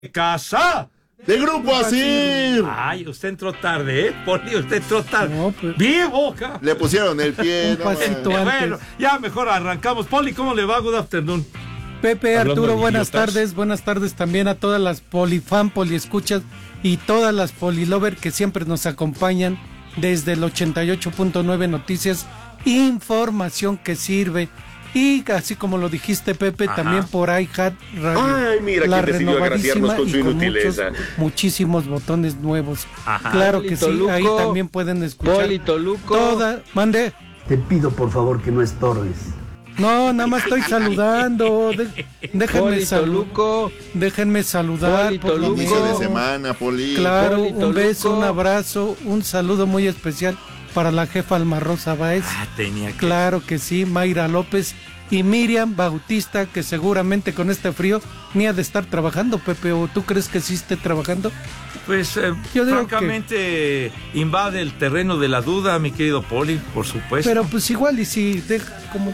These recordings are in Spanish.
Casa de Grupo Asir. Ay, usted entró tarde, Poli, usted entró tarde. No, pues, Bien, boca. Le pusieron el pie. Un pasito antes. Bueno, ya mejor arrancamos. Poli, ¿cómo le va? Good afternoon. Pepe, Hablando Arturo, de buenas idiotas. tardes también a todas las polifan, poliescuchas y todas las polilover que siempre nos acompañan desde el 88.9 Noticias, información que sirve. Y así como lo dijiste, Pepe, Ajá. también por iHeart Radio. Ay, mira la quién decidió agraciarnos renovadísima con su y con inutileza. muchísimos botones nuevos. Ajá. Claro que sí, Polito ahí Luco, también pueden escuchar Polito Luco. toda. Mande. Te pido por favor que no estorbes. No, nada más estoy saludando. Déjenme Polito Luco. Déjenme saludar. Polito por lo Luco. Inicio de menos. semana, Poli. Claro, Polito un beso, Luco. un abrazo, un saludo muy especial para la jefa Alma Rosa Báez. Tenía que. Claro que sí, Mayra López y Miriam Bautista, que seguramente con este frío ni ha de estar trabajando, Pepe. ¿O tú crees que sí esté trabajando? Pues, Yo digo francamente, invade el terreno de la duda, mi querido Poli, por supuesto. Pero pues igual y sí, como...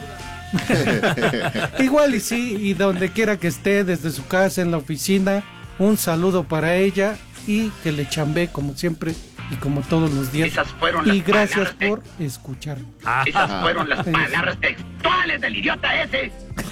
igual y sí, y donde quiera que esté, desde su casa, en la oficina, un saludo para ella y que le chambé como siempre y como todos los días. Esas fueron las Y gracias palabras por escuchar. Esas fueron las palabras textuales del idiota ese.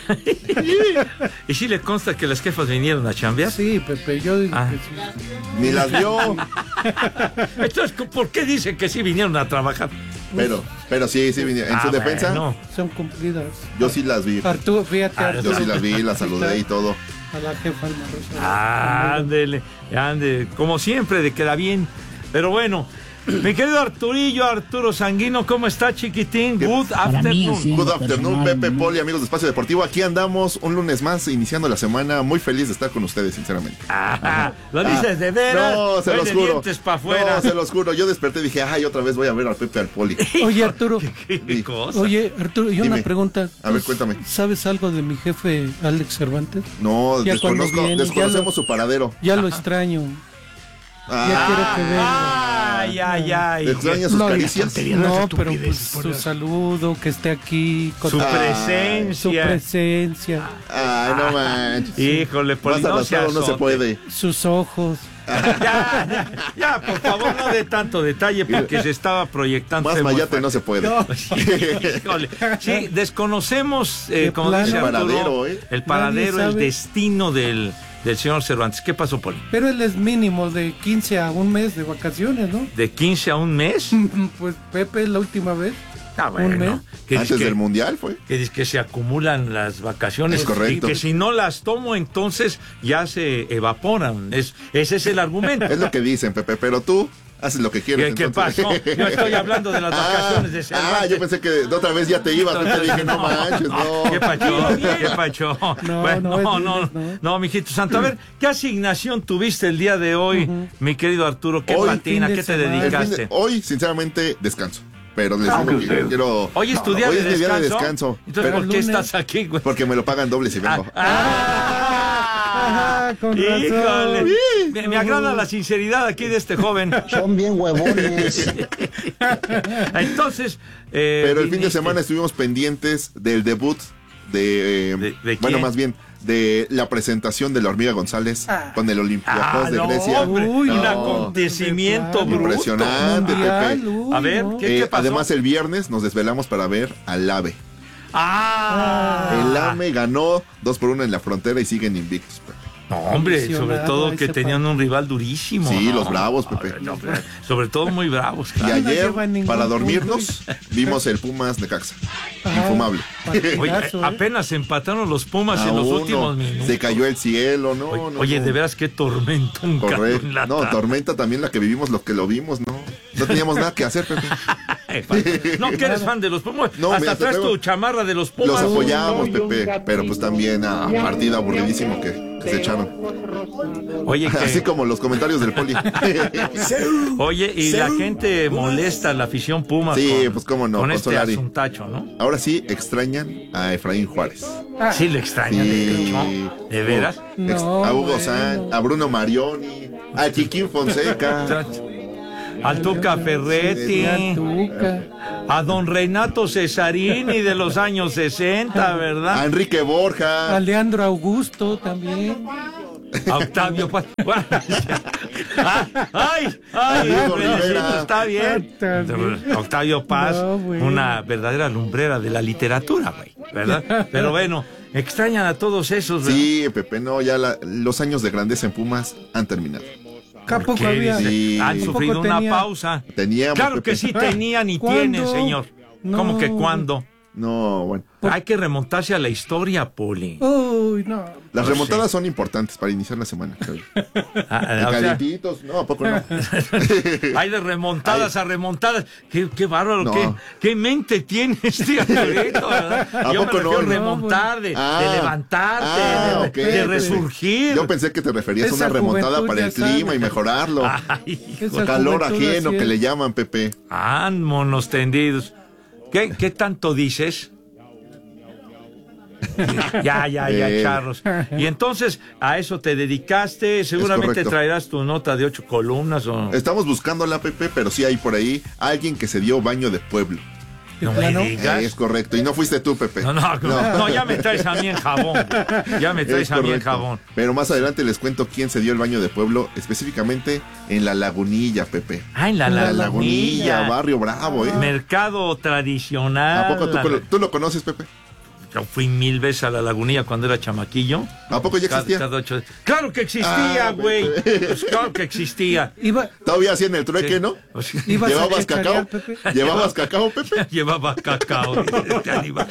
¿Y si le consta que las jefas vinieron a chambear? Sí, Pepe, yo digo Ah. que sí. Ni las vio. Entonces, ¿por qué dicen que sí vinieron a trabajar? Pero sí, vinieron. En su defensa, Bueno. Son cumplidas. yo sí las vi. Arturo, fíjate, Arturo, Yo sí las vi, las saludé y todo. a la jefa Alma Rosa. Ándele, ande, como siempre, de queda bien. Pero bueno, mi querido Arturo Sanguino, ¿cómo está, chiquitín? Good afternoon. Good afternoon, Pepe, Poli, amigos de Espacio Deportivo. Aquí andamos un lunes más, iniciando la semana. Muy feliz de estar con ustedes, sinceramente. ¿Lo dices de veras? No, se los juro. Para afuera. No, se los juro. Yo desperté y dije, ay, otra vez voy a ver al Pepe al Poli. Oye, Arturo, ¿Qué cosa? oye, Arturo, y una Dime. pregunta. A ver, cuéntame. ¿Sabes algo de mi jefe Alex Cervantes? No, Ya cuando viene, desconocemos ya su paradero. Ya lo extraño. Ya quiero que venga. Ay. ¿Te extraña sus No, caricias? No, pero pues su saludo, que esté aquí, con Su su presencia. presencia, Ay, no manches. Híjole, Poli, Más no arrastrado no se azote. puede. sus ojos. Ya, por favor, no dé tanto detalle porque se estaba proyectando. Más mayate no se puede. Híjole. Sí, desconocemos, como plano. dice El Arturo, paradero, el paradero, Nadie el sabe. destino del señor Cervantes. ¿Qué pasó, Poli? Pero él es mínimo de 15 a un mes de vacaciones, ¿no? ¿De 15 a un mes? Pues Pepe, la última vez. Ah, ¿Un mes? bueno. Que Antes dice del que, Mundial fue. que dice que se acumulan las vacaciones. Es correcto. Y que si no las tomo, entonces ya se evaporan. Ese es el argumento. Es lo que dicen, Pepe, pero tú haces lo que quieres. ¿Qué entonces. pasó? Yo estoy hablando de las vacaciones de Cervantes. yo pensé que de otra vez ya te ibas. Te dije, no manches, no. ¿Qué pacho? No, Bueno, no, no, es lunes, no, mijito santo. A ver, ¿qué asignación tuviste el día de hoy, mi querido Arturo? ¿Qué Hoy, patina? fin de ¿Qué te semana. dedicaste? Hoy, sinceramente, descanso. Pero les digo que quiero. Hoy es tu día Hoy de es mi día de descanso. descanso. Entonces, Pero ¿por qué lunes- estás aquí, güey? porque me lo pagan doble si vengo. Con Híjole. razón. Me agrada la sinceridad aquí de este joven. Son bien huevones. Entonces, Pero el fin de viniste. semana estuvimos pendientes del debut ¿De bueno, quién? más bien de la presentación de la Hormiga González con el Olympiacos de no, Grecia. hombre, Uy, un no. acontecimiento bruto. Impresionante, Mundial, Pepe. uy, A ver, no. ¿qué pasó? Además, el viernes nos desvelamos para ver al AVE. Ah, El AME ganó 2-1 en la frontera y siguen invictos, Pepe. No, hombre, sobre Impresionado todo que ese tenían un rival durísimo. Sí, ¿no? los bravos, Pepe. No, pero sobre todo muy bravos, Y claro. no ayer, lleva ningún para punto. dormirnos, vimos el Pumas Necaxa. Ajá. Infumable. Oye, Partidazo, ¿eh? apenas empataron los Pumas en los A uno. últimos minutos. Se cayó el cielo, no, no. Oye, no. de veras qué tormento un cayó Correcto. en la No, tarde. tormenta también la que vivimos, los que lo vimos, no. No teníamos nada que hacer, Pepe. No, que eres fan de los Pumas. No, Hasta mira, traes te traigo- tu chamarra de los Los Pumas. apoyamos, Pepe, pero pues también a partido aburridísimo que se echaron. Oye, Así que, como los comentarios del Poli. oye, y la gente molesta la afición Pumas. Sí, pues, cómo no, Con con este Solari. asuntacho, ¿no? Ahora sí extrañan a Efraín Juárez. Sí le extrañan, Sí. ¿no? ¿De veras? No, A Hugo bueno. San, a Bruno Marioni, a Chiquín Fonseca. Al Tuca Ferretti, Al Tuca. a don Renato Cesarini de los años 60, A ¿verdad? Enrique Borja. A Leandro Augusto también. A Octavio Paz. ¡Ay! Rivera. Está bien. Octavio Paz, No, bueno. una verdadera lumbrera de la literatura, güey, ¿verdad? Pero bueno, extrañan a todos esos, ¿verdad? Sí, Pepe, no, ya los años de grandeza en Pumas han terminado. ¿A poco ¿Qué había? dice? Sí. Han ¿A sufrido poco una tenía? pausa. Teníamos, Claro Pepe. que sí tenían y ¿Cuándo? tienen, señor. No. ¿Cómo que cuándo? No, bueno. Hay que remontarse a la historia, Poli. Uy, no. Las No remontadas sé. son importantes para iniciar la semana, creo. O sea, Calientitos, no, ¿a poco no? hay de remontadas a remontadas. Qué bárbaro, No. qué mente tiene este Arturito, ¿verdad? ¿A Yo me poco refiero a no? remontar, de levantarte, ok, de Pepe. resurgir. Yo pensé que te referías a Esa una remontada juventud para ya el clima sabe. y mejorarlo. Ay, Esa Calor juventud ajeno así que es. le llaman, Pepe. monos tendidos. ¿Qué tanto dices? Ya, charros. Y entonces, a eso te dedicaste. Seguramente correcto. traerás tu nota de 8 columnas o... Estamos buscándola, Pepe, pero sí hay por ahí alguien que se dio baño de pueblo. No me plano? digas. Es correcto. Y no fuiste tú, Pepe. No, ya me traes a mí en jabón. Ya me traes Es a mí en correcto. jabón. Pero más adelante les cuento quién se dio el baño de pueblo, específicamente en La Lagunilla, Pepe. Ah, en la Lagunilla. Barrio Bravo, ¿eh? Mercado tradicional. ¿A poco tú lo conoces, Pepe? Yo fui 1000 veces a la Lagunilla cuando era chamaquillo. ¿A poco ya existía? Cada 8 días. ¡Claro que existía, güey! Pues claro que existía. Iba, Todavía hacía en el trueque, Sí. ¿no? O sea, ibas a ¿Llevabas cacarear, cacao? Pepe. ¿Llevabas cacao, Pepe? Llevaba cacao. Este animal.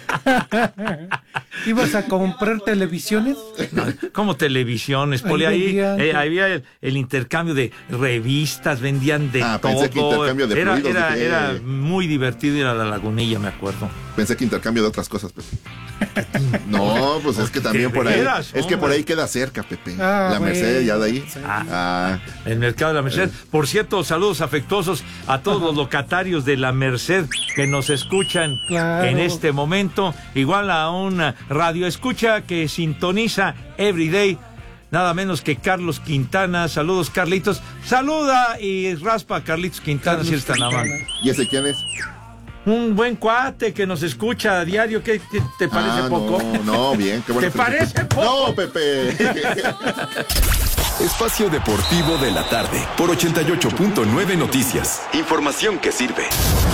¿Ibas a comprar televisiones? Como televisiones, Ahí Poli, ahí vendían. había el intercambio de revistas, vendían de todo. Pensé que intercambio de fluidos, dije. Era muy divertido ir a la Lagunilla, me acuerdo. Pensé que intercambio de otras cosas, Pepe. No, pues es que también por ahí. veras, Es que por hombre. ahí queda cerca, Pepe. Ah, La Merced, bueno. ya de ahí. Sí. El mercado de la Merced. Por cierto, saludos afectuosos a todos los locatarios de la Merced que nos escuchan Claro. en este momento. Igual a una radio escucha que sintoniza Everyday. Nada menos que Carlos Quintana. Saludos, Carlitos. Saluda y raspa a Carlitos Quintana si eres tan amable. ¿Y ese quién es? Un buen cuate que nos escucha a diario. ¿Qué te parece poco? No, bien, qué bueno. ¿Te parece poco? No, Pepe. Espacio Deportivo de la Tarde por 88.9 Noticias. Información que sirve.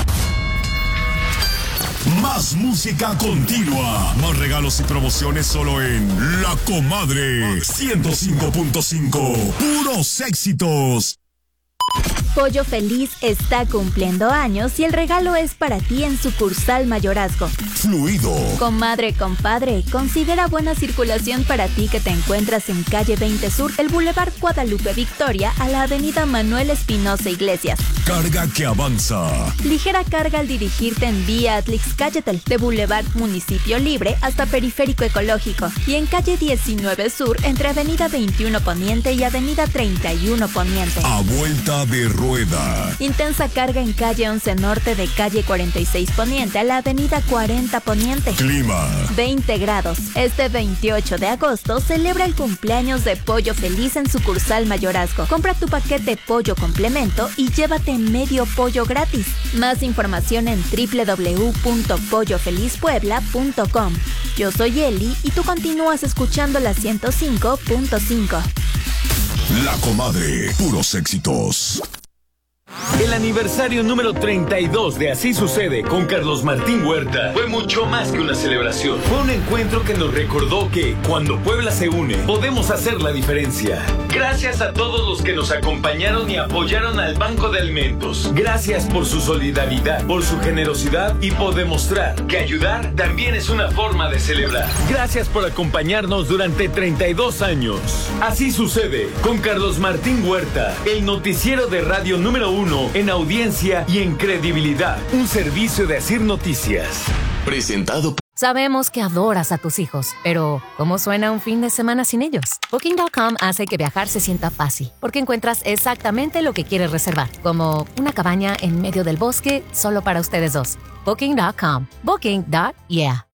Más música continua. Más regalos y promociones solo en La Comadre 105.5. Puros éxitos. Pollo Feliz está cumpliendo años y el regalo es para ti en sucursal Mayorazgo. Fluido. Comadre, compadre, considera buena circulación para ti que te encuentras en calle 20 Sur, el Boulevard Guadalupe Victoria, a la avenida Manuel Espinosa Iglesias. Carga que avanza. Ligera carga al dirigirte en vía Atlixcáyetl, de Boulevard Municipio Libre hasta Periférico Ecológico, y en calle 19 Sur, entre avenida 21 Poniente y avenida 31 Poniente. A vuelta de rueda. Intensa carga en calle 11 Norte, de calle 46 Poniente a la avenida 40 Poniente. Clima. 20 grados. Este 28 de agosto celebra el cumpleaños de Pollo Feliz en sucursal Mayorazgo. Compra tu paquete pollo complemento y llévate medio pollo gratis. Más información en www.pollofelizpuebla.com. Yo soy Eli y tú continúas escuchando la 105.5. La Comadre. Puros éxitos. El aniversario número 32 de Así Sucede con Carlos Martín Huerta fue mucho más que una celebración. Fue un encuentro que nos recordó que cuando Puebla se une, podemos hacer la diferencia. Gracias a todos los que nos acompañaron y apoyaron al Banco de Alimentos. Gracias por su solidaridad, por su generosidad y por demostrar que ayudar también es una forma de celebrar. Gracias por acompañarnos durante 32 años. Así Sucede con Carlos Martín Huerta, el noticiero de radio número 1 en audiencia y en credibilidad. Un servicio de Asir Noticias. Presentado por... Sabemos que adoras a tus hijos, pero ¿cómo suena un fin de semana sin ellos? Booking.com hace que viajar se sienta fácil, porque encuentras exactamente lo que quieres reservar, como una cabaña en medio del bosque solo para ustedes dos. Booking.com. Booking.yeah.